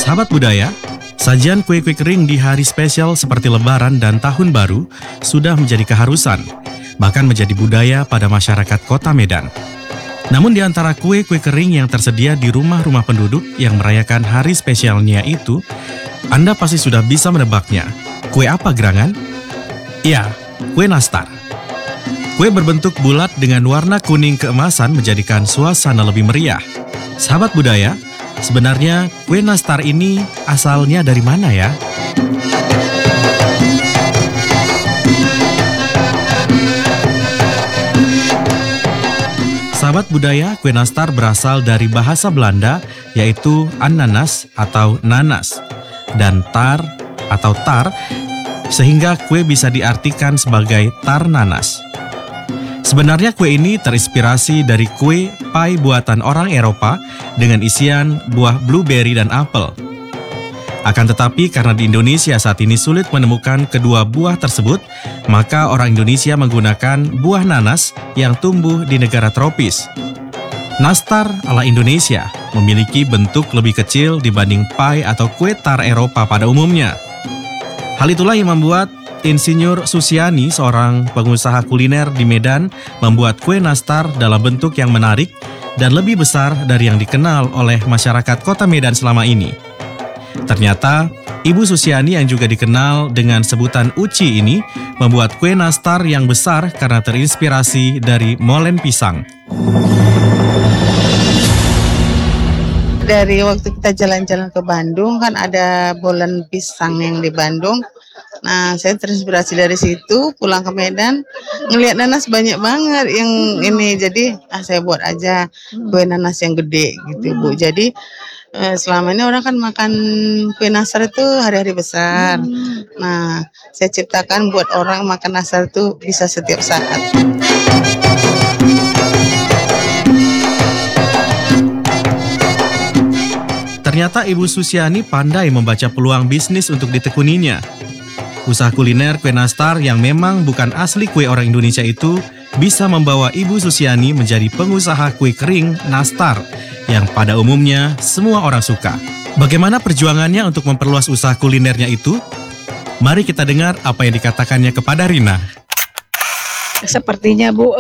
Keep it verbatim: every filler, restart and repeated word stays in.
Sahabat budaya, sajian kue-kue kering di hari spesial seperti Lebaran dan Tahun Baru sudah menjadi keharusan, bahkan menjadi budaya pada masyarakat Kota Medan. Namun di antara kue-kue kering yang tersedia di rumah-rumah penduduk yang merayakan hari spesialnya itu, Anda pasti sudah bisa menebaknya. Kue apa gerangan? Ya, kue nastar. Kue berbentuk bulat dengan warna kuning keemasan menjadikan suasana lebih meriah. Sahabat budaya, sebenarnya kue nastar ini asalnya dari mana ya? Sahabat budaya, kue nastar berasal dari bahasa Belanda yaitu ananas atau nanas dan tar atau tar, sehingga kue bisa diartikan sebagai tar nanas. Sebenarnya kue ini terinspirasi dari kue pie buatan orang Eropa dengan isian buah blueberry dan apel. Akan tetapi karena di Indonesia saat ini sulit menemukan kedua buah tersebut, maka orang Indonesia menggunakan buah nanas yang tumbuh di negara tropis. Nastar ala Indonesia memiliki bentuk lebih kecil dibanding pie atau kue tar Eropa pada umumnya. Hal itulah yang membuat Insinyur Susiani, seorang pengusaha kuliner di Medan, membuat kue nastar dalam bentuk yang menarik dan lebih besar dari yang dikenal oleh masyarakat Kota Medan selama ini. Ternyata, Ibu Susiani yang juga dikenal dengan sebutan Uci ini membuat kue nastar yang besar karena terinspirasi dari molen pisang. Dari waktu kita jalan-jalan ke Bandung kan ada molen pisang yang di Bandung. Nah, saya terinspirasi dari situ, pulang ke Medan, ngelihat nanas banyak banget yang ini. Jadi, ah saya buat aja kue nanas yang gede gitu, Bu. Jadi, eh, selama ini orang kan makan kue nastar itu hari-hari besar. Nah, saya ciptakan buat orang makan nastar itu bisa setiap saat. Ternyata Ibu Susiani pandai membaca peluang bisnis untuk ditekuninya. Usaha kuliner kue nastar yang memang bukan asli kue orang Indonesia itu bisa membawa Ibu Susiani menjadi pengusaha kue kering nastar yang pada umumnya semua orang suka. Bagaimana perjuangannya untuk memperluas usaha kulinernya itu? Mari kita dengar apa yang dikatakannya kepada Rina. Sepertinya Bu,